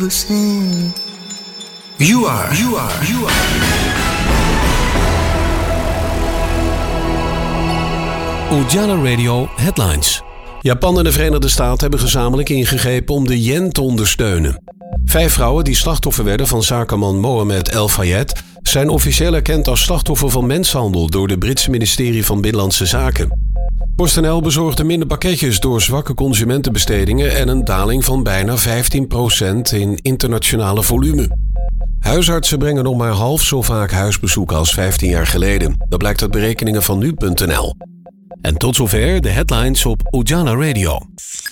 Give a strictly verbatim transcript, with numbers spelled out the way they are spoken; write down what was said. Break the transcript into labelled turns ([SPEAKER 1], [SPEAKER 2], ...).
[SPEAKER 1] You are, you are, you are.
[SPEAKER 2] Ujala Radio Headlines. Japan en de Verenigde Staten hebben gezamenlijk ingegrepen om de yen te ondersteunen. Vijf vrouwen die slachtoffer werden van zakenman Mohamed El Fayed zijn officieel erkend als slachtoffer van mensenhandel door het Britse ministerie van Binnenlandse Zaken. PostNL bezorgde minder pakketjes door zwakke consumentenbestedingen en een daling van bijna vijftien procent in internationale volume. Huisartsen brengen nog maar half zo vaak huisbezoeken als vijftien jaar geleden. Dat blijkt uit berekeningen van nu punt n l. En tot zover de headlines op Ujala Radio.